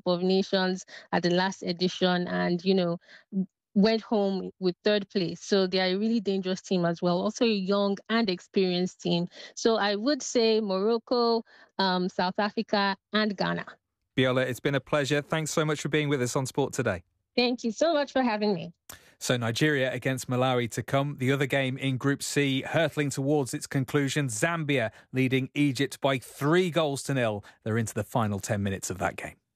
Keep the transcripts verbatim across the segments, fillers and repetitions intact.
of Nations at the last edition and, you know, went home with third place. So they are a really dangerous team as well. Also a young and experienced team. So I would say Morocco, um, South Africa and Ghana. Biola, it's been a pleasure. Thanks so much for being with us on Sport Today. Thank you so much for having me. So Nigeria against Malawi to come. The other game in Group C, hurtling towards its conclusion. Zambia leading Egypt by three goals to nil. They're into the final ten minutes of that game.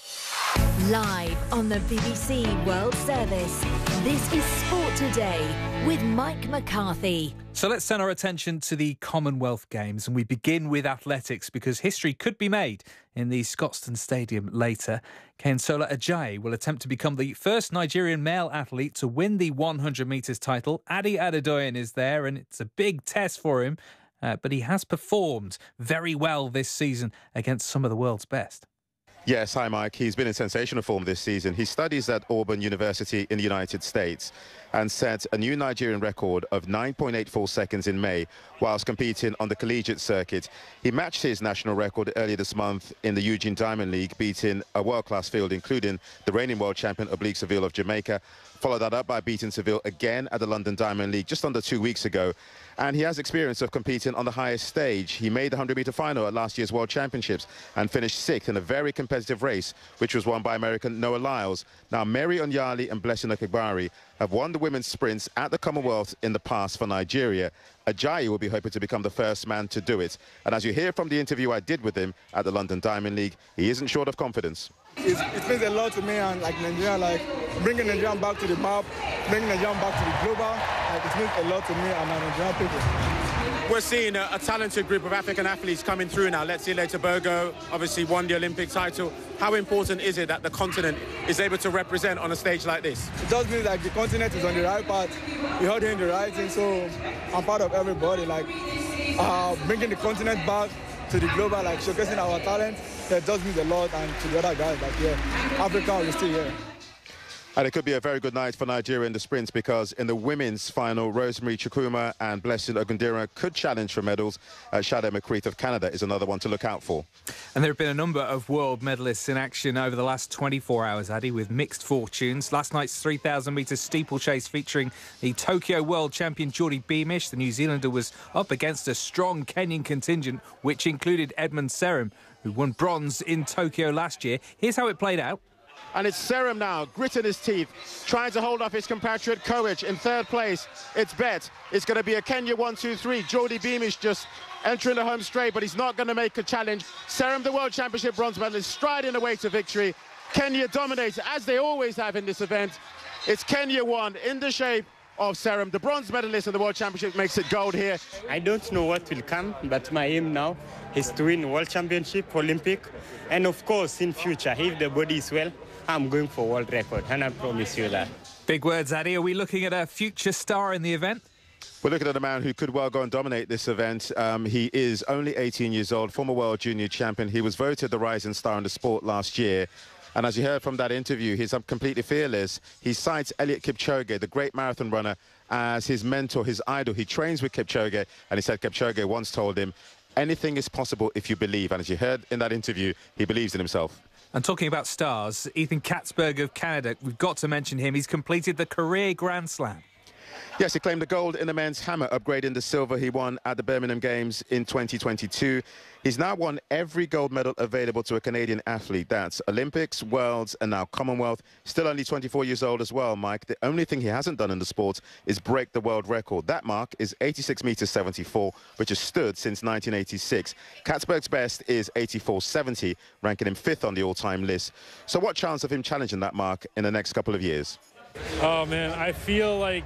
Live on the B B C World Service, this is Sport Today with Mike McCarthy. So let's turn our attention to the Commonwealth Games, and we begin with athletics because history could be made in the Scotstoun Stadium later. Kensolo Ajayi will attempt to become the first Nigerian male athlete to win the one hundred metres title. Adi Adedoyin is there, and it's a big test for him, uh, but he has performed very well this season against some of the world's best. Yes, hi Mike. He's been in sensational form this season. He studies at Auburn University in the United States and set a new Nigerian record of nine point eight four seconds in May whilst competing on the collegiate circuit. He matched his national record earlier this month in the Eugene Diamond League, beating a world-class field including the reigning world champion Oblique Seville of Jamaica. Followed that up by beating Seville again at the London Diamond League just under two weeks ago. And he has experience of competing on the highest stage. He made the one hundred metre final at last year's World Championships and finished sixth in a very competitive race, which was won by American Noah Lyles. Now, Mary Onyali and Blessing Okagbari have won the women's sprints at the Commonwealth in the past for Nigeria. Ajayi will be hoping to become the first man to do it. And as you hear from the interview I did with him at the London Diamond League, he isn't short of confidence. It's, it means a lot to me, and like Nigeria, like bringing Nigeria back to the map, bringing Nigeria back to the global, like it means a lot to me and my Nigerian people. We're seeing a, a talented group of African athletes coming through now. Let's see, Tobago obviously won the Olympic title. How important is it that the continent is able to represent on a stage like this? It just means like the continent is on the right path. We're all doing the right thing, so I'm part of everybody. Like uh, bringing the continent back to the global, like showcasing our talent. That does mean a lot, and to the other guys, like, yeah, Africa is still here. And it could be a very good night for Nigeria in the sprints because in the women's final, Rosemary Chukwuma and Blessing Ogundira could challenge for medals. Uh, Shade McCreath of Canada is another one to look out for. And there have been a number of world medalists in action over the last twenty-four hours, Addy, with mixed fortunes. Last night's three thousand metre steeplechase featuring the Tokyo world champion Geordie Beamish. The New Zealander was up against a strong Kenyan contingent, which included Edmund Serem, who won bronze in Tokyo last year. Here's how it played out. And it's Serem now, gritting his teeth, trying to hold off his compatriot Koech in third place. It's bet. It's going to be a Kenya one two three. Geordie Beamish just entering the home straight, but he's not going to make a challenge. Serem, the World Championship bronze medalist, striding away to victory. Kenya dominates, as they always have in this event. It's Kenya one in the shape of Serem. The bronze medalist in the World Championship makes it gold here. I don't know what will come, but my aim now is to win World Championship, Olympic, and of course in future, if the body is well, I'm going for world record, and I promise you that. Big words, Addy. Are we looking at a future star in the event? We're looking at a man who could well go and dominate this event. Um, he is only eighteen years old, former world junior champion. He was voted the rising star in the sport last year. And as you heard from that interview, he's completely fearless. He cites Eliud Kipchoge, the great marathon runner, as his mentor, his idol. He trains with Kipchoge, and he said Kipchoge once told him, anything is possible if you believe. And as you heard in that interview, he believes in himself. And talking about stars, Ethan Katzberg of Canada, we've got to mention him. He's completed the career Grand Slam. Yes, he claimed the gold in the men's hammer, upgrading the silver he won at the Birmingham Games in twenty twenty-two. He's now won every gold medal available to a Canadian athlete. That's Olympics, Worlds, and now Commonwealth. Still only twenty-four years old as well, Mike. The only thing he hasn't done in the sport is break the world record. That mark is eighty-six metres seventy-four, which has stood since nineteen eighty-six. Katzberg's best is eighty-four seventy, ranking him fifth on the all-time list. So what chance of him challenging that mark in the next couple of years? Oh man, I feel like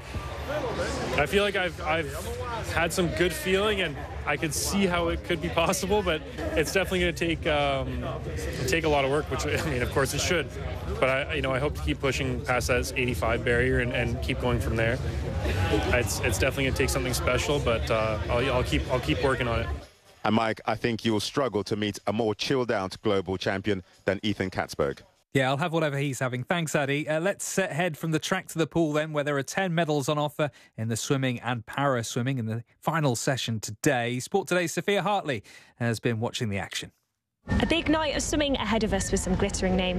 I feel like I've I've had some good feeling, and I could see how it could be possible, but it's definitely going to take um, take a lot of work, which I mean, of course, it should. But I, you know, I hope to keep pushing past that eighty-five barrier and, and keep going from there. It's it's definitely going to take something special, but uh, I'll, I'll keep I'll keep working on it. And Mike, I think you'll struggle to meet a more chilled out global champion than Ethan Katzberg. Yeah, I'll have whatever he's having. Thanks, Addy. Uh, let's uh, head from the track to the pool then, where there are ten medals on offer in the swimming and para-swimming in the final session today. Sport Today's Sophia Hartley has been watching the action. A big night of swimming ahead of us with some glittering names.